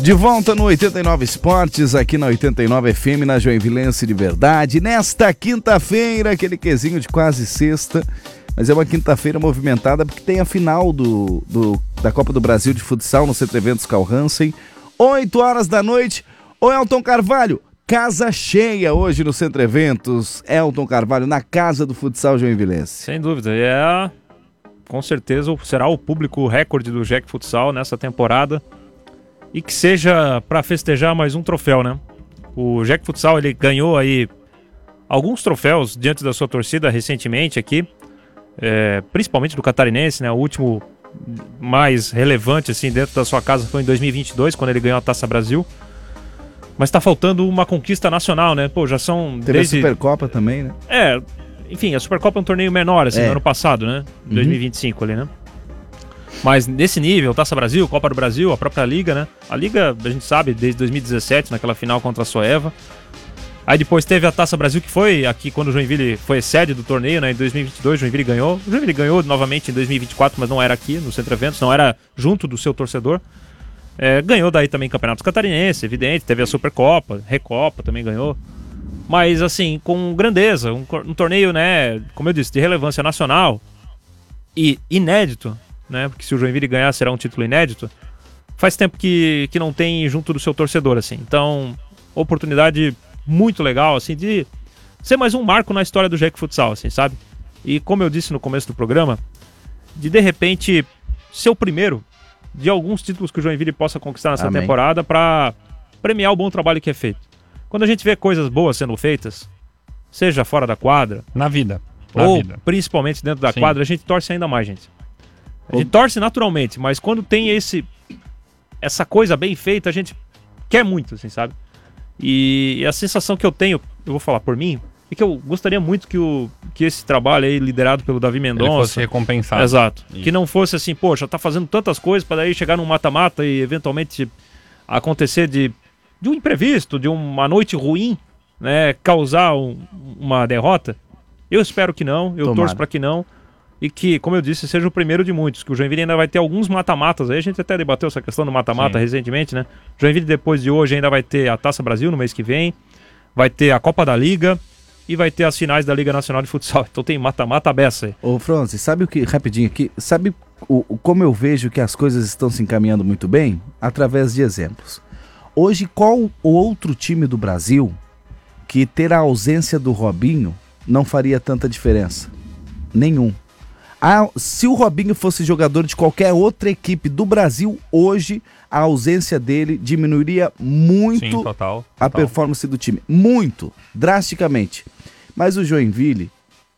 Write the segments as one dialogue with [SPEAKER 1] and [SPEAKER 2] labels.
[SPEAKER 1] De volta no 89 Esportes, aqui na 89 FM, na Joinvilense de verdade. Nesta quinta-feira, aquele quesinho de quase sexta, mas é uma quinta-feira movimentada porque tem a final da Copa do Brasil de futsal no Centro Eventos Carl Hansen, 8 horas da noite. Ô Elton Carvalho, casa cheia hoje no Centro Eventos. Elton Carvalho, na casa do futsal joinvilense.
[SPEAKER 2] Sem dúvida, com certeza será o público recorde do Jack Futsal nessa temporada. E que seja para festejar mais um troféu, né? O Jack Futsal, ele ganhou aí alguns troféus diante da sua torcida recentemente aqui, principalmente do Catarinense, né? O último mais relevante assim dentro da sua casa foi em 2022, quando ele ganhou a Taça Brasil. Mas tá faltando uma conquista nacional, né? Pô, já são
[SPEAKER 1] Teve a Supercopa também, né?
[SPEAKER 2] Enfim, a Supercopa é um torneio menor, assim, no ano passado, né? 2025 ali, né? Mas nesse nível, Taça Brasil, Copa do Brasil, a própria Liga, né? A Liga, a gente sabe, desde 2017, naquela final contra a Soeva. Aí depois teve a Taça Brasil, que foi aqui quando o Joinville foi sede do torneio, né? Em 2022, o Joinville ganhou. O Joinville ganhou novamente em 2024, mas não era aqui no Centro Eventos, não era junto do seu torcedor. Ganhou daí também Campeonatos Catarinense, evidente. Teve a Supercopa, Recopa também ganhou. Mas assim, com grandeza, um torneio, né? Como eu disse, de relevância nacional e inédito, né? Porque se o Joinville ganhar será um título inédito. Faz tempo que não tem junto do seu torcedor, assim. Então, oportunidade muito legal, assim, de ser mais um marco na história do Jack Futsal, assim, sabe? E como eu disse no começo do programa, de repente ser o primeiro de alguns títulos que o Joinville possa conquistar nessa temporada para premiar o bom trabalho que é feito. Quando a gente vê coisas boas sendo feitas, seja fora da quadra,
[SPEAKER 3] na vida,
[SPEAKER 2] principalmente dentro da quadra, a gente torce ainda mais, gente. A gente torce naturalmente, mas quando tem essa coisa bem feita, a gente quer muito, assim, sabe? E a sensação que eu tenho, eu vou falar por mim, é que eu gostaria muito que esse trabalho aí, liderado pelo Davi Mendonça,
[SPEAKER 3] ele fosse recompensado.
[SPEAKER 2] Exato. Isso. Que não fosse assim, poxa, tá fazendo tantas coisas para daí chegar num mata-mata e eventualmente acontecer de um imprevisto, de uma noite ruim, né, causar uma derrota. Eu espero que não, torço para que não. E que, como eu disse, seja o primeiro de muitos. Que o Joinville ainda vai ter alguns mata-matas. Aí a gente até debateu essa questão do mata-mata recentemente, né? O Joinville, depois de hoje, ainda vai ter a Taça Brasil no mês que vem. Vai ter a Copa da Liga. E vai ter as finais da Liga Nacional de Futsal. Então tem mata-mata beça aí.
[SPEAKER 1] Ô, Fronzi, sabe o que, rapidinho aqui, sabe como eu vejo que as coisas estão se encaminhando muito bem? Através de exemplos. Hoje, qual o outro time do Brasil que ter a ausência do Robinho não faria tanta diferença? Nenhum. Se o Robinho fosse jogador de qualquer outra equipe do Brasil, hoje a ausência dele diminuiria muito
[SPEAKER 3] total.
[SPEAKER 1] A performance do time. Muito, drasticamente. Mas o Joinville,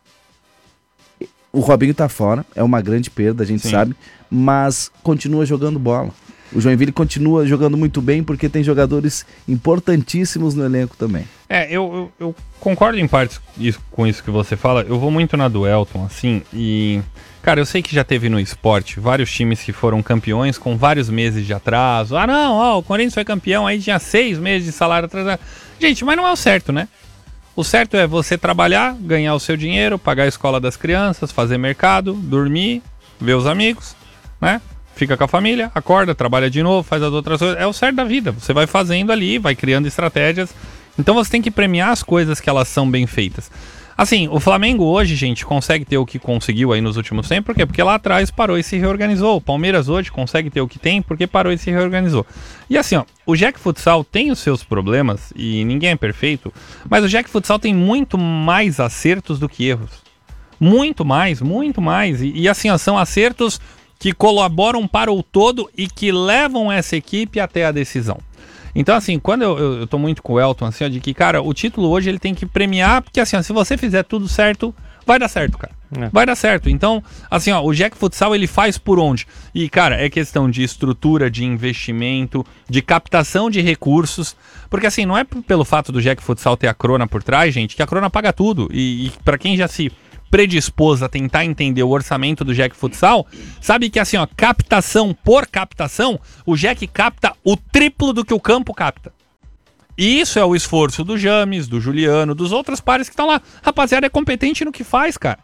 [SPEAKER 1] o Robinho tá fora, é uma grande perda, a gente sabe, mas continua jogando bola. O Joinville continua jogando muito bem porque tem jogadores importantíssimos no elenco também.
[SPEAKER 3] Eu concordo em parte com isso que você fala. Eu vou muito na do Elton, assim, e... Cara, eu sei que já teve no esporte vários times que foram campeões com vários meses de atraso. O Corinthians foi campeão, aí tinha 6 meses de salário atrasado. Gente, mas não é o certo, né? O certo é você trabalhar, ganhar o seu dinheiro, pagar a escola das crianças, fazer mercado, dormir, ver os amigos, né? Fica com a família, acorda, trabalha de novo, faz as outras coisas. É o certo da vida. Você vai fazendo ali, vai criando estratégias. Então você tem que premiar as coisas que elas são bem feitas. Assim, o Flamengo hoje, gente, consegue ter o que conseguiu aí nos últimos tempos. Por quê? Porque lá atrás parou e se reorganizou. O Palmeiras hoje consegue ter o que tem porque parou e se reorganizou. E assim, ó, o Jack Futsal tem os seus problemas e ninguém é perfeito, mas o Jack Futsal tem muito mais acertos do que erros. Muito mais, muito mais. E assim, ó, são acertos que colaboram para o todo e que levam essa equipe até a decisão. Então, assim, quando eu tô muito com o Elton, assim, ó, de que, cara, o título hoje ele tem que premiar, porque assim, ó, se você fizer tudo certo, vai dar certo, cara. Vai dar certo. Então, assim, ó, o Jack Futsal ele faz por onde? E, cara, é questão de estrutura, de investimento, de captação de recursos, porque assim, não é pelo fato do Jack Futsal ter a Crona por trás, gente, que a Crona paga tudo. E para quem já se predispôs a tentar entender o orçamento do Jack Futsal, sabe que assim, ó, captação por captação, o Jack capta o triplo do que o campo capta. E isso é o esforço do James, do Juliano, dos outros pares que estão lá. Rapaziada, é competente no que faz, cara.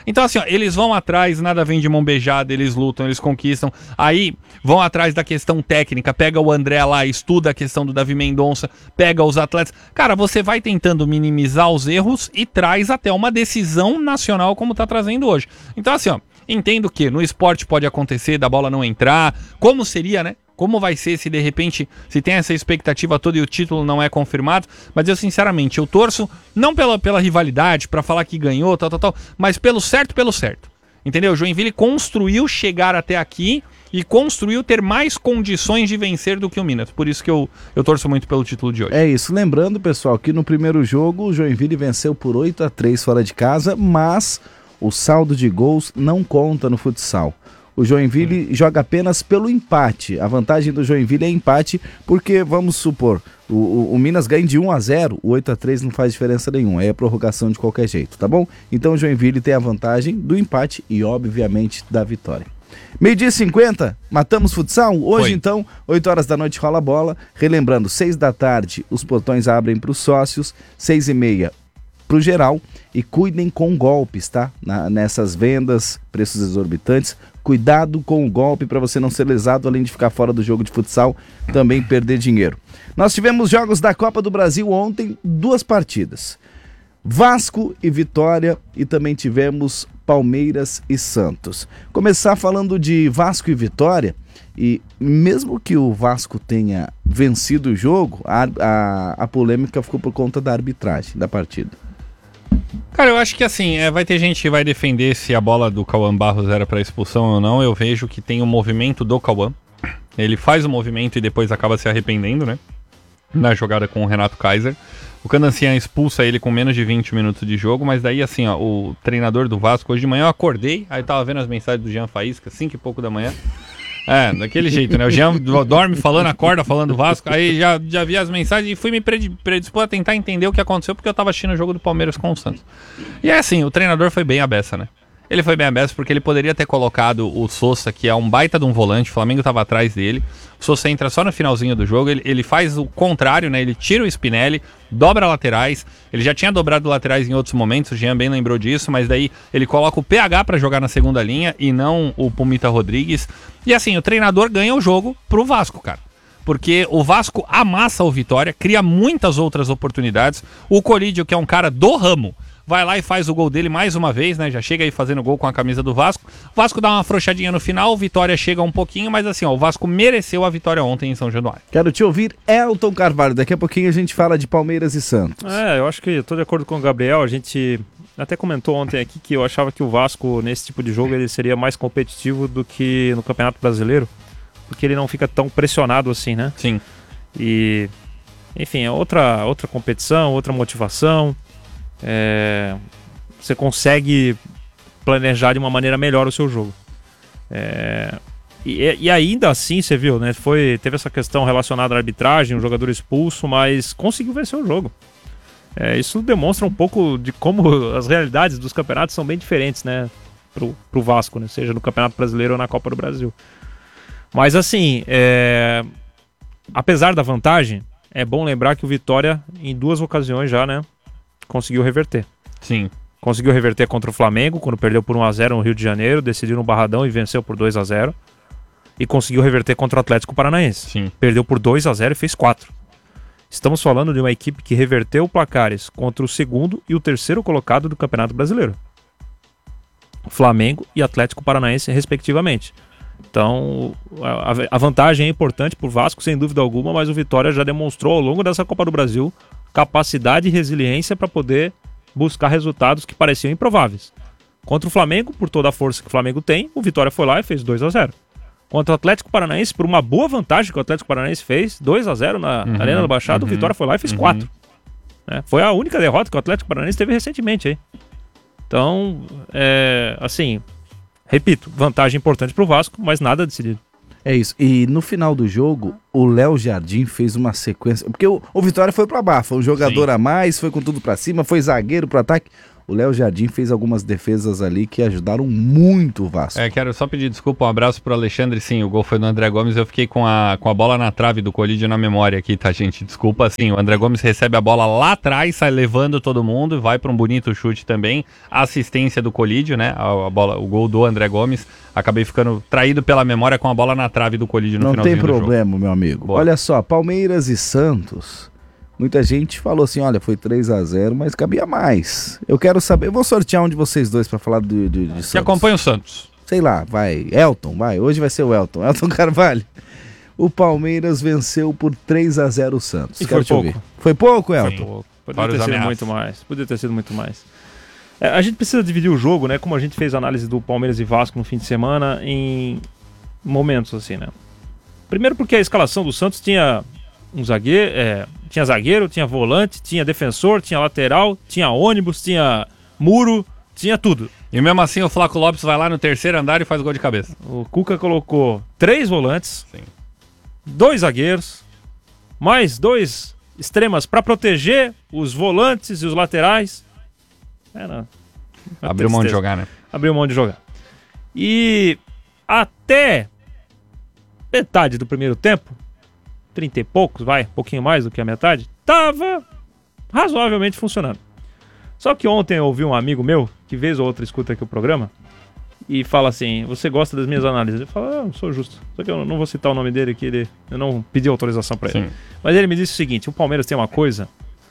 [SPEAKER 3] Então assim, ó, eles vão atrás, nada vem de mão beijada, eles lutam, eles conquistam, aí vão atrás da questão técnica, pega o André lá, estuda a questão do Davi Mendonça, pega os atletas, cara, você vai tentando minimizar os erros e traz até uma decisão nacional como tá trazendo hoje. Então assim, ó, entendo que no esporte pode acontecer da bola não entrar, como seria, né? Como vai ser se de repente, se tem essa expectativa toda e o título não é confirmado, mas eu sinceramente, eu torço não pela rivalidade, pra falar que ganhou, tal, mas pelo certo, entendeu? O Joinville construiu chegar até aqui e construiu ter mais condições de vencer do que o Minas, por isso que eu torço muito pelo título de hoje.
[SPEAKER 1] É isso, lembrando pessoal, que no primeiro jogo o Joinville venceu por 8-3 fora de casa, mas o saldo de gols não conta no futsal. O Joinville joga apenas pelo empate. A vantagem do Joinville é empate, porque, vamos supor, o Minas ganha de 1-0, o 8-3 não faz diferença nenhuma, é prorrogação de qualquer jeito, tá bom? Então o Joinville tem a vantagem do empate e, obviamente, da vitória. 12h50, matamos futsal? Hoje,
[SPEAKER 3] Foi.
[SPEAKER 1] então, 8 horas da noite rola a bola. Relembrando, 6 da tarde, os portões abrem para os sócios, 6h30 para o geral, e cuidem com golpes, tá? Nessas vendas, preços exorbitantes, cuidado com o golpe para você não ser lesado, além de ficar fora do jogo de futsal, também perder dinheiro. Nós tivemos jogos da Copa do Brasil ontem, 2 partidas, Vasco e Vitória, e também tivemos Palmeiras e Santos. Começar falando de Vasco e Vitória, e mesmo que o Vasco tenha vencido o jogo, a polêmica ficou por conta da arbitragem da partida.
[SPEAKER 3] Cara, eu acho que assim, vai ter gente que vai defender se a bola do Cauã Barros era para expulsão ou não. Eu vejo que tem um movimento do Cauã. Ele faz o movimento e depois acaba se arrependendo, né? Na jogada com o Renato Kaiser. O Candancian expulsa ele com menos de 20 minutos de jogo, mas daí assim, ó, o treinador do Vasco, hoje de manhã eu acordei, aí tava vendo as mensagens do Jean Faísca, 5 e pouco da manhã. Daquele jeito, né? O Jean dorme falando, acorda falando Vasco, aí já vi as mensagens e fui me predispor a tentar entender o que aconteceu, porque eu tava assistindo o jogo do Palmeiras com o Santos. E é assim, o treinador foi bem à beça, né? Ele foi bem à beça porque ele poderia ter colocado o Sousa, que é um baita de um volante, o Flamengo tava atrás dele. O Sousa entra só no finalzinho do jogo, ele faz o contrário, né? Ele tira o Spinelli, dobra laterais. Ele já tinha dobrado laterais em outros momentos, o Jean bem lembrou disso, mas daí ele coloca o PH pra jogar na segunda linha e não o Pumita Rodrigues. E assim, o treinador ganha o jogo pro Vasco, cara. Porque o Vasco amassa o Vitória, cria muitas outras oportunidades. O Colídio, que é um cara do ramo, vai lá e faz o gol dele mais uma vez, né? Já chega aí fazendo gol com a camisa do Vasco. O Vasco dá uma afrouxadinha no final, o Vitória chega um pouquinho, mas assim, ó, o Vasco mereceu a vitória ontem em São Januário.
[SPEAKER 1] Quero te ouvir, Elton Carvalho. Daqui a pouquinho a gente fala de Palmeiras e Santos.
[SPEAKER 2] Eu acho que eu tô de acordo com o Gabriel. A gente até comentou ontem aqui que eu achava que o Vasco, nesse tipo de jogo, ele seria mais competitivo do que no Campeonato Brasileiro, porque ele não fica tão pressionado assim, né?
[SPEAKER 3] Sim.
[SPEAKER 2] E, enfim, é outra competição, outra motivação. Você consegue planejar de uma maneira melhor o seu jogo. E ainda assim, você viu, né? Teve essa questão relacionada à arbitragem, um jogador expulso, mas conseguiu vencer o jogo. Isso demonstra um pouco de como as realidades dos campeonatos são bem diferentes, né? Pro Vasco, né? Seja no Campeonato Brasileiro ou na Copa do Brasil. Mas assim, apesar da vantagem, é bom lembrar que o Vitória, em 2 ocasiões já, né? Conseguiu reverter.
[SPEAKER 3] Sim.
[SPEAKER 2] Conseguiu reverter contra o Flamengo, quando perdeu por 1-0 no Rio de Janeiro, decidiu no Barradão e venceu por 2-0. E conseguiu reverter contra o Atlético Paranaense.
[SPEAKER 3] Sim.
[SPEAKER 2] Perdeu por 2-0 e fez 4. Estamos falando de uma equipe que reverteu placares contra o segundo e o terceiro colocado do Campeonato Brasileiro. Flamengo e Atlético Paranaense, respectivamente. Então, a vantagem é importante para o Vasco, sem dúvida alguma, mas o Vitória já demonstrou ao longo dessa Copa do Brasil capacidade e resiliência para poder buscar resultados que pareciam improváveis. Contra o Flamengo, por toda a força que o Flamengo tem, o Vitória foi lá e fez 2-0. Contra o Atlético Paranaense, por uma boa vantagem que o Atlético Paranaense fez, 2-0 na Arena da Baixada, o Vitória foi lá e fez 4. Foi a única derrota que o Atlético Paranaense teve recentemente aí. Então, assim, repito, vantagem importante para o Vasco, mas nada decidido.
[SPEAKER 1] É isso. E no final do jogo, o Léo Jardim fez uma sequência... Porque o Vitória foi pra baixo, foi um jogador a mais, foi com tudo pra cima, foi zagueiro pro ataque. o Léo Jardim fez algumas defesas ali que ajudaram muito o Vasco.
[SPEAKER 3] Quero só pedir desculpa, um abraço pro Alexandre, sim, o gol foi do André Gomes, eu fiquei com a bola na trave do Colídio na memória aqui, tá, gente? Desculpa, sim, o André Gomes recebe a bola lá atrás, sai levando todo mundo, vai para um bonito chute também, a assistência do Colídio, né, o gol do André Gomes, acabei ficando traído pela memória com a bola na trave do Colídio no finalzinho do jogo.
[SPEAKER 1] Não tem problema, meu amigo. Boa. Olha só, Palmeiras e Santos... Muita gente falou assim, olha, foi 3-0, mas cabia mais. Eu quero saber, eu vou sortear um de vocês dois pra falar de Santos.
[SPEAKER 3] Que acompanha o Santos.
[SPEAKER 1] Sei lá, vai, Elton, vai, hoje vai ser o Elton Carvalho. O Palmeiras venceu por 3-0 o Santos.
[SPEAKER 2] E foi pouco.
[SPEAKER 1] Foi pouco, Elton? Foi pouco.
[SPEAKER 2] Poderia ter sido muito mais. A gente precisa dividir o jogo, né, como a gente fez a análise do Palmeiras e Vasco no fim de semana, em momentos assim, né. Primeiro porque a escalação do Santos tinha... tinha zagueiro, tinha volante, tinha defensor, tinha lateral, tinha ônibus, tinha muro, tinha tudo.
[SPEAKER 3] E mesmo assim o Flaco Lopes vai lá no terceiro andar e faz gol de cabeça.
[SPEAKER 2] O Cuca colocou 3 volantes,
[SPEAKER 3] sim,
[SPEAKER 2] 2 zagueiros, mais 2 extremas para proteger os volantes e os laterais.
[SPEAKER 3] Abriu mão de jogar, né?
[SPEAKER 2] Abriu mão de jogar. E até metade do primeiro tempo, 30 e poucos, um pouquinho mais do que a metade, tava razoavelmente funcionando. Só que ontem eu ouvi um amigo meu, que vez ou outra escuta aqui o programa, e fala assim, você gosta das minhas análises? Eu falo, eu sou justo. Só que eu não vou citar o nome dele, que eu não pedi autorização para ele. Mas ele me disse o seguinte, o Palmeiras tem uma coisa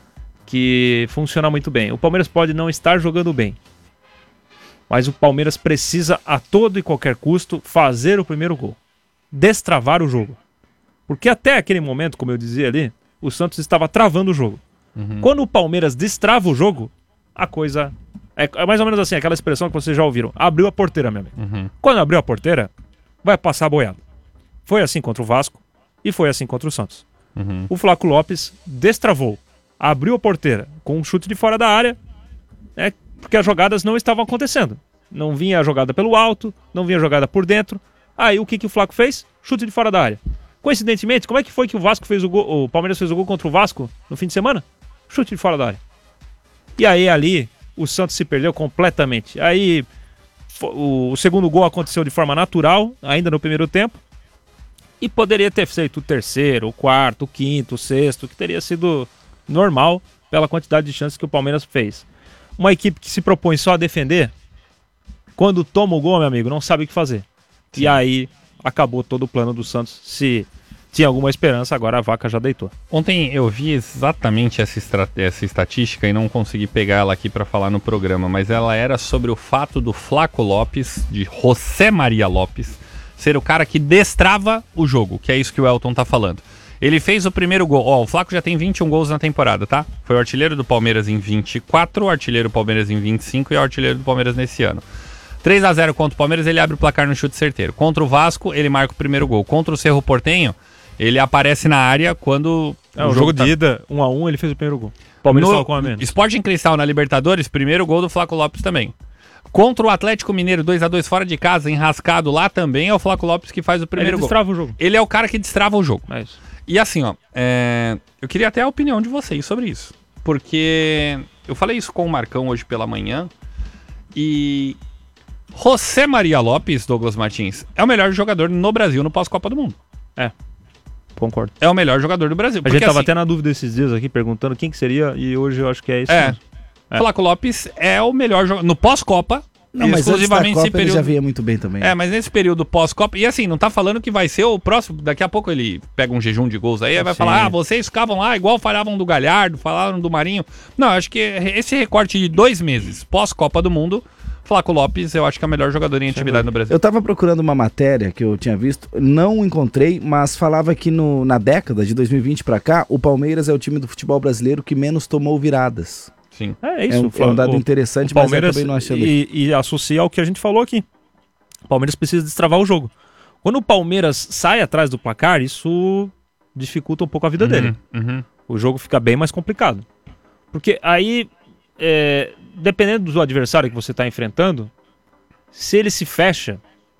[SPEAKER 2] que funciona muito bem. O Palmeiras pode não estar jogando bem, mas o Palmeiras precisa a todo e qualquer custo fazer o primeiro gol. Destravar o jogo. Porque até aquele momento, como eu dizia ali, o Santos estava travando o jogo. Quando o Palmeiras destrava o jogo, a coisa... É mais ou menos assim, aquela expressão que vocês já ouviram. Abriu a porteira, meu amigo. Quando abriu a porteira, vai passar a boiada. Foi assim contra o Vasco e foi assim contra o Santos. O Flaco Lopes destravou, abriu a porteira com um chute de fora da área, porque as jogadas não estavam acontecendo. Não vinha a jogada pelo alto, não vinha a jogada por dentro. Aí o que o Flaco fez? Chute de fora da área. Coincidentemente, como é que foi que o Palmeiras fez o gol contra o Vasco no fim de semana? Chute de fora da área. E aí ali o Santos se perdeu completamente. Aí o segundo gol aconteceu de forma natural, ainda no primeiro tempo. E poderia ter feito o terceiro, o quarto, o quinto, o sexto, que teria sido normal pela quantidade de chances que o Palmeiras fez. Uma equipe que se propõe só a defender, quando toma o gol, meu amigo, não sabe o que fazer. Sim. E aí acabou todo o plano do Santos. Se tinha alguma esperança, agora a vaca já deitou.
[SPEAKER 3] Ontem eu vi exatamente essa estatística e não consegui pegar ela aqui para falar no programa, mas ela era sobre o fato do Flaco Lopes, de José Maria Lopes, ser o cara que destrava o jogo, que é isso que o Elton tá falando. Ele fez o primeiro gol. O Flaco já tem 21 gols na temporada, tá? Foi o artilheiro do Palmeiras em 24, o artilheiro do Palmeiras em 25 e o artilheiro do Palmeiras nesse ano. 3-0 contra o Palmeiras, ele abre o placar no chute certeiro. Contra o Vasco, ele marca o primeiro gol. Contra o Cerro Porteño, ele aparece na área quando...
[SPEAKER 2] o jogo de ida, 1-1, ele fez o primeiro gol. Palmeiras só com a menos.
[SPEAKER 3] Sporting Cristal na Libertadores, primeiro gol do Flaco Lopes também. Contra o Atlético Mineiro, 2-2 fora de casa, enrascado lá também, é o Flaco Lopes que faz o primeiro gol.
[SPEAKER 2] Ele destrava o jogo.
[SPEAKER 3] Ele é o cara que destrava o jogo.
[SPEAKER 2] É isso.
[SPEAKER 3] E assim, eu queria até a opinião de vocês sobre isso. Porque eu falei isso com o Marcão hoje pela manhã e... José Maria Lopes, Douglas Martins, é o melhor jogador no Brasil no pós-Copa do Mundo.
[SPEAKER 2] Concordo.
[SPEAKER 3] É o melhor jogador do Brasil.
[SPEAKER 2] A gente tava até na dúvida esses dias aqui, perguntando quem que seria, e hoje eu acho que é isso mesmo.
[SPEAKER 3] Flaco Lopes é o melhor jogador. No pós-Copa,
[SPEAKER 1] não, mas exclusivamente nesse período... ele já vinha muito bem também.
[SPEAKER 3] Mas nesse período pós-Copa, e assim, não tá falando que vai ser o próximo, daqui a pouco ele pega um jejum de gols aí vai falar, vocês ficavam lá, igual falavam do Galhardo, falaram do Marinho. Não, acho que esse recorte de 2 meses pós-Copa do Mundo, Flaco Lopes, eu acho que é o melhor jogador em atividade no Brasil.
[SPEAKER 1] Eu tava procurando uma matéria que eu tinha visto, não encontrei, mas falava que na década de 2020 pra cá, o Palmeiras é o time do futebol brasileiro que menos tomou viradas.
[SPEAKER 3] Sim.
[SPEAKER 2] É isso.
[SPEAKER 1] É um dado interessante, mas eu acabei não achando.
[SPEAKER 2] E associa ao que a gente falou aqui. O Palmeiras precisa destravar o jogo. Quando o Palmeiras sai atrás do placar, isso dificulta um pouco a vida dele. O jogo fica bem mais complicado. Porque aí... dependendo do adversário que você está enfrentando, se ele se fecha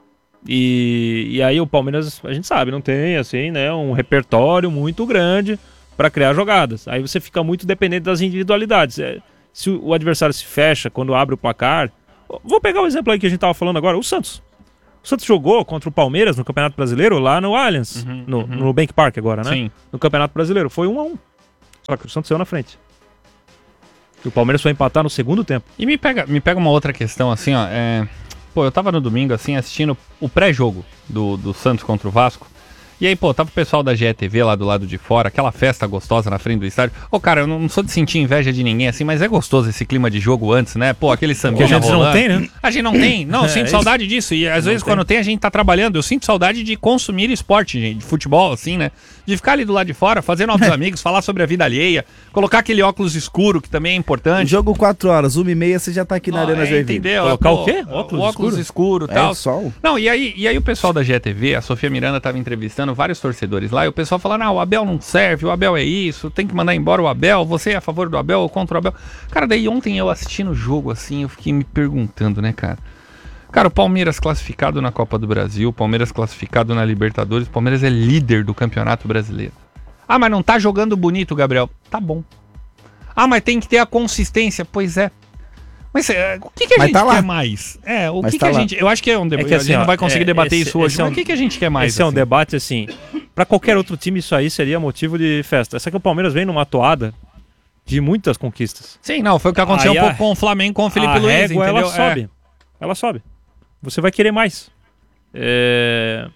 [SPEAKER 2] e aí o Palmeiras, a gente sabe, não tem assim, né, um repertório muito grande para criar jogadas. Aí você fica muito dependente das individualidades. se o adversário se fecha quando abre o placar... Vou pegar o exemplo aí que a gente tava falando agora, o Santos. O Santos jogou contra o Palmeiras no Campeonato Brasileiro lá no Allianz, no Bank Park agora, né? Sim. No Campeonato Brasileiro. Foi 1-1. Só que o Santos saiu na frente. E o Palmeiras foi empatar no segundo tempo.
[SPEAKER 3] E me pega uma outra questão, assim, ó. Pô, eu tava no domingo, assim, assistindo o pré-jogo do Santos contra o Vasco. E aí, pô, tava o pessoal da GETV lá do lado de fora, aquela festa gostosa na frente do estádio. Ô, cara, eu não sou de sentir inveja de ninguém, assim, mas é gostoso esse clima de jogo antes, né? Pô, aquele sambinha rolando.
[SPEAKER 2] Que a gente não tem, né?
[SPEAKER 3] A gente não tem. Não, eu sinto saudade disso. E às vezes quando tem, a gente tá trabalhando. Eu sinto saudade de consumir esporte, gente, de futebol, assim, né? De ficar ali do lado de fora, fazer novos amigos, falar sobre a vida alheia, colocar aquele óculos escuro, que também é importante.
[SPEAKER 1] Jogo 4 horas, 1h30, você já tá aqui na Arena Joinville.
[SPEAKER 3] Entendeu?
[SPEAKER 2] Colocar o quê? Óculos
[SPEAKER 3] escuro e tal.
[SPEAKER 1] Sol.
[SPEAKER 3] Não, e aí o pessoal da GTV, a Sofia Miranda tava entrevistando vários torcedores lá, e o pessoal falando, o Abel não serve, o Abel é isso, tem que mandar embora o Abel, você é a favor do Abel ou contra o Abel? Cara, daí ontem eu assistindo o jogo, assim, eu fiquei me perguntando, né, cara? Cara, o Palmeiras classificado na Copa do Brasil, o Palmeiras classificado na Libertadores, o Palmeiras é líder do Campeonato Brasileiro. Ah, mas não tá jogando bonito, Gabriel. Tá bom. Ah, mas tem que ter a consistência. Pois é. Mas o que a gente quer mais? O que a gente... Eu acho que é um debate.
[SPEAKER 2] É que, assim,
[SPEAKER 3] a gente não vai conseguir debater isso hoje. Mas
[SPEAKER 2] o
[SPEAKER 3] que a gente quer mais?
[SPEAKER 2] Esse é um debate, assim... Pra qualquer outro time, isso aí seria motivo de festa. Só que o Palmeiras vem numa toada de muitas conquistas.
[SPEAKER 3] Sim, não. Foi o que aconteceu um pouco com o Flamengo, com o Felipe Luiz, entendeu?
[SPEAKER 2] Ela sobe. Ela sobe. Você vai querer mais. É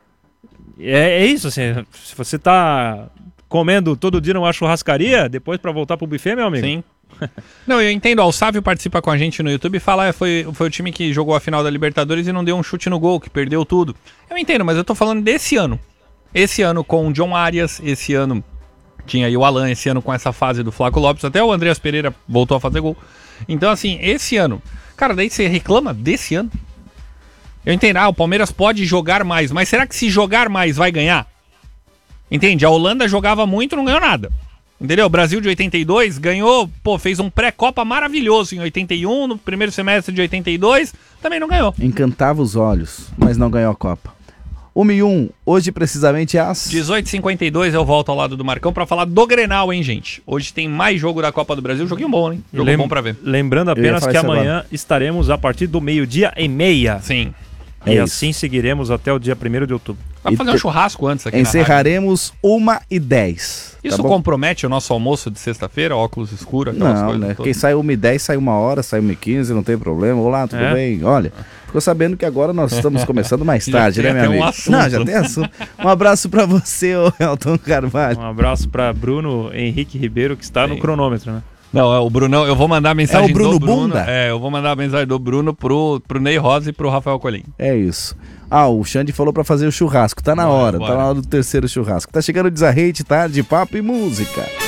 [SPEAKER 2] isso, assim. Se você tá comendo todo dia numa churrascaria, depois pra voltar pro buffet, meu amigo.
[SPEAKER 3] Sim. Não, eu entendo. O Sávio participa com a gente no YouTube e fala foi o time que jogou a final da Libertadores e não deu um chute no gol, que perdeu tudo. Eu entendo, mas eu tô falando desse ano. Esse ano com o John Arias, esse ano tinha aí o Alan, esse ano com essa fase do Flaco Lopes, até o Andreas Pereira voltou a fazer gol. Então, assim, esse ano... Cara, daí você reclama desse ano? Eu entendo, o Palmeiras pode jogar mais, mas será que se jogar mais vai ganhar? Entende? A Holanda jogava muito e não ganhou nada. Entendeu? O Brasil de 82 ganhou, fez um pré-copa maravilhoso em 81, no primeiro semestre de 82, também não ganhou.
[SPEAKER 1] Encantava os olhos, mas não ganhou a Copa. 1h01, hoje precisamente às
[SPEAKER 3] 18h52 eu volto ao lado do Marcão pra falar do Grenal, hein, gente? Hoje tem mais jogo da Copa do Brasil, joguinho bom, hein? Jogo bom pra ver.
[SPEAKER 2] Lembrando apenas que amanhã estaremos a partir do 12h30.
[SPEAKER 3] Sim.
[SPEAKER 2] E assim seguiremos até o dia 1º de outubro.
[SPEAKER 3] Vamos fazer um churrasco antes aqui
[SPEAKER 1] encerraremos 1h10.
[SPEAKER 3] Isso compromete o nosso almoço de sexta-feira, óculos escuros, aquelas coisas
[SPEAKER 1] né?
[SPEAKER 3] Todas.
[SPEAKER 1] Quem sai 1h10, sai 1h, sai 1h15, não tem problema. Olá, tudo bem? Olha, ficou sabendo que agora nós estamos começando mais tarde, né, meu amigo? Não, já tem assunto. Um abraço pra você, Elton Carvalho.
[SPEAKER 2] Um abraço pra Bruno Henrique Ribeiro, que está no cronômetro, né?
[SPEAKER 3] Não, o Brunão, eu vou mandar a mensagem
[SPEAKER 1] do Bruno Bunda?
[SPEAKER 3] Eu vou mandar a mensagem do Bruno pro Ney Rosa e pro Rafael Colim.
[SPEAKER 1] É isso. O Xande falou pra fazer o churrasco. Tá na hora, tá na hora do terceiro churrasco. Tá chegando o Desarrete, tarde, papo e música.